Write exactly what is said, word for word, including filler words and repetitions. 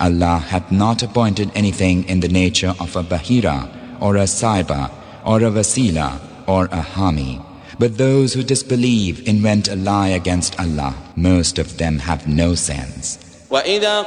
Allah hath not appointed anything in the nature of a Bahira or a Saiba or a Wasila or a Hami. But those who disbelieve invent a lie against Allah. Most of them have no sense. وَإِذَا